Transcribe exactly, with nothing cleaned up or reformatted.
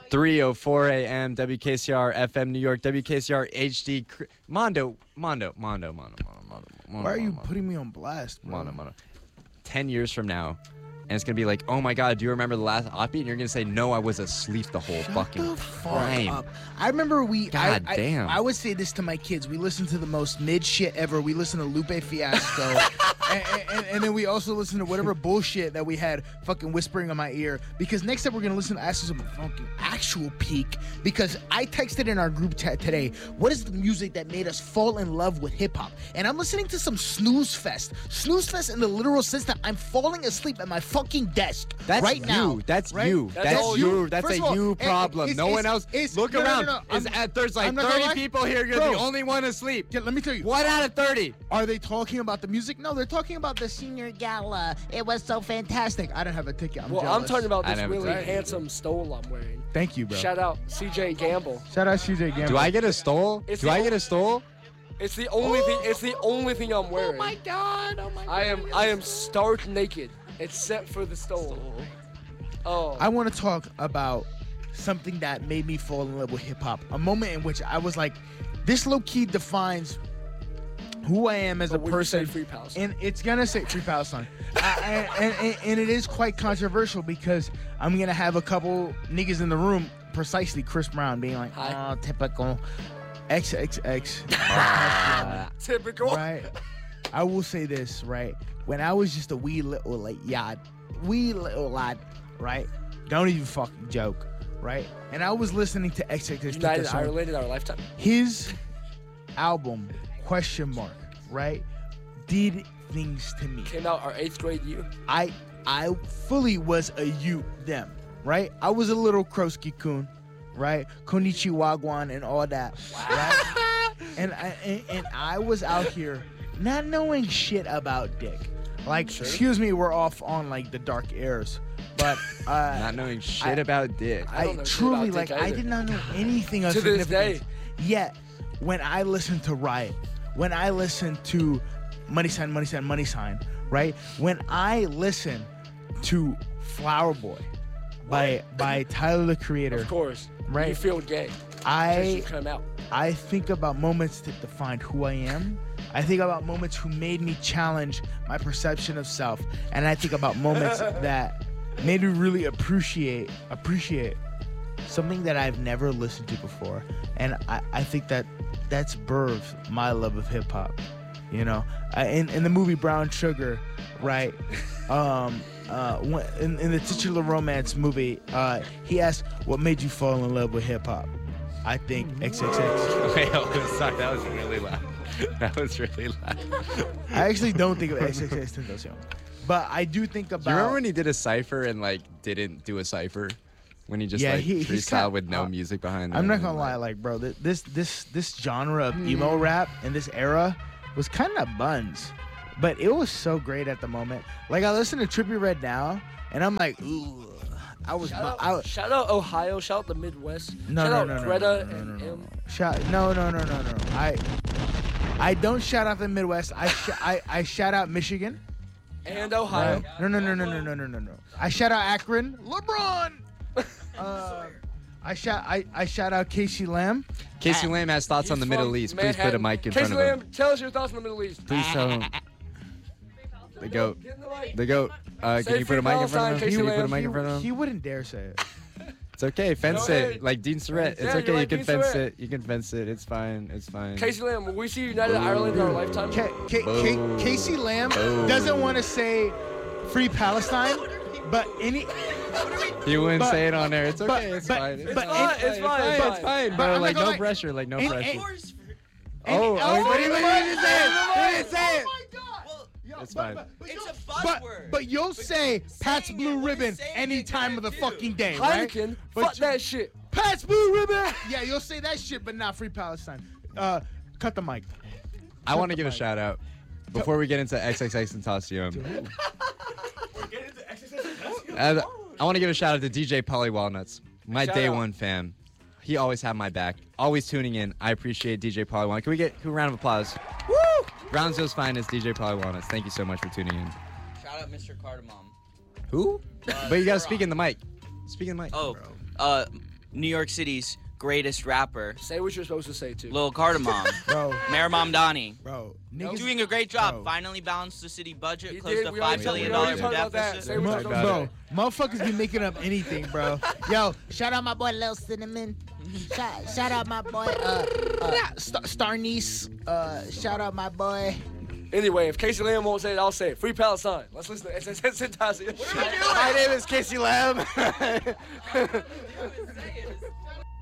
three oh four a.m. W K C R F M New York, W K C R H D. Mondo, Mondo, Mondo, Mondo, Mondo, Mondo. Mondo Why are you Mondo, putting me on blast, bro? Mondo, Mondo. Ten years from now, and it's gonna be like, oh my God, do you remember the last offbeat? And you're gonna say, no, I was asleep the whole Shut fucking the fuck time. up. I remember we. God I, I, damn. I would say this to my kids. We listen to the most mid shit ever. We listen to Lupe Fiasco, and, and, and then we also listen to whatever bullshit that we had fucking whispering in my ear. Because next up we're gonna listen to actually some fucking actual peak. Because I texted in our group chat today, what is the music that made us fall in love with hip hop? And I'm listening to some snooze fest. Snooze fest in the literal sense that I'm falling asleep at my fucking desk That's right you. now. That's right? you. That's That's, all you. you. That's First a of all, you it- problem. it's- no one it's- else. it's- Look no, no, around. no, no, It's I'm- at, there's like I'm not gonna thirty lie. people here. You're Bro. the only one asleep. Yeah, let me tell you. One out of thirty. Are they talking about the music? No, they're talking about the senior gala. It was so fantastic. I don't have a ticket. I'm Well, jealous. I'm talking about I this never really tried. handsome stole I'm wearing. Thank you, bro. Shout out C J Gamble. Shout out C J Gamble. Do I get a stole? It's Do the I o- get a stole? It's the only thing. It's the only thing I'm wearing. Oh my god! Oh my god! I am. I am stark naked, except for the stole. Oh. I want to talk about something that made me fall in love with hip hop. A moment in which I was like, this low key defines who I am as But a would you say person. Free Palestine? And it's gonna say Free Palestine. I, and, and, and it is quite controversial because I'm gonna have a couple niggas in the room, precisely Chris Brown, being like, Hi. oh, typical X X X. Typical. Right? I will say this, right? When I was just a wee little like yad, wee little lad, right? Don't even fucking joke, right? And I was listening to X X X. United Tentacion. Ireland in our lifetime. His album, question mark, right? Did things to me. Came out our eighth grade year. I I fully was a you them, right? I was a little Krosky Kun, right? Konichiwa Wagwan and all that, right? and, I, and and I was out here not knowing shit about dick. Like, Sure. excuse me, we're off on like the dark airs, but uh, Not knowing shit I- about dick. I I, don't know shit truly about like dick I either. did not know anything of To this significance. day. Yet, when I listened to Riot, when I listened to Money Sign, Money Sign, Money Sign, right? When I listen to Flower Boy by by Tyler the Creator, Of course. Right. You feel gay. I Just come out. I think about moments that defined who I am. I think about moments who made me challenge my perception of self, and I think about moments that made me really appreciate appreciate something that I've never listened to before. And I, I think that that's birthed my love of hip hop. You know, I, in in the movie Brown Sugar, right? Um, uh, when- in, in the titular romance movie, uh, he asked, "What made you fall in love with hip hop?" I think X X X. Wait, oh, sorry, that was really loud. That was really loud. I actually don't think of X X X Tentacion, but I do think about. Do you remember when he did a cipher and like didn't do a cipher? When he just Yeah, like he- he's freestyled kind- with no uh, music behind it. I'm not and, gonna lie, like, bro, th- this this this genre of emo rap in this era was kind of buns, but it was so great at the moment. Like, I listen to Trippie Redd now, and I'm like, ooh, I was, Shout I, out, shout out Ohio. Shout out the Midwest. no, shout no, out no, no, Greta no, no, and no, no, M. no. Shout, no, no, no, no, no. I, I don't shout out the Midwest. I, sh- I, I shout out Michigan. and Ohio. Right? No, no, no, no, no, no, no, no, no. I shout out Akron, LeBron. Uh, I shout, I, I shout out Casey Lamb. Casey Lamb has thoughts on He's the Middle from East. Please put a Manhattan. mic in Casey front of him. Lamb, tell us your thoughts on the Middle East. Please tell him. The goat. Get in the light. The goat. Uh, Say can you put a free mic in front Palestine, of him? Casey Can you put a Lamb. mic in front of He him? wouldn't dare say it. It's okay. Fence Go it. ahead. Like Dean Surratt. It's Yeah, okay. you're You like can Dean fence Surratt. it. You can fence it. It's fine. It's fine. Casey Lamb, will we see United Ireland in our lifetime? Ca- Ca- Ca- Boom. Casey Lamb Boom. doesn't want to say free Palestine, but any. He wouldn't But- say it on there. It's but- okay. It's but- fine. It's but fine. any- It's it's fine, fine. it's It's fine. fine. But Bro, I'm like not no gonna- pressure. Like no and- pressure. and- any- Oh, oh, oh, he didn't say it. He didn't say it. He didn't say it. Well, It's fine. it's a But, buzzword. but you'll say Pat's saying Blue it, what Ribbon it's saying any it time of the kinda fucking do. day, right? Heineken, But fuck you- that shit. Pat's Blue Ribbon. Yeah, you'll say that shit, but not free Palestine. Uh, cut the mic. I want to give a shout out before we get into X X X Tentacion. Uh, I want to give a shout out to D J Polly Walnuts, my Shout day out. one fam. He always had my back, always tuning in. I appreciate D J Polly Walnuts. Can we get a round of applause? Woo! Brownsville's finest, D J Polly Walnuts. Thank you so much for tuning in. Shout out Mister Cardamom. Who? Uh, But you gotta Ciroc. speak in the mic. Speak in the mic. Oh, uh, New York City's greatest rapper, Say what you're supposed to say too. Lil Cardamom, Bro, Mayor Mamdani. bro. Nope. Niggas, Doing a great job. Bro. Finally balanced the city budget, He closed did. the We five already billion talked- we dollar already talked about that. deficit. Say what Mo- you're about bro, it. motherfuckers be making up anything, bro. Yo, shout out my boy Lil Cinnamon. Shout, shout out my boy uh, uh Star, Star Niece. Uh, shout out my boy. Anyway, if Casey Lamb won't say it, I'll say it. Free Palestine. Let's listen to it. It's, it's, it's, it's, My name is Casey Lamb.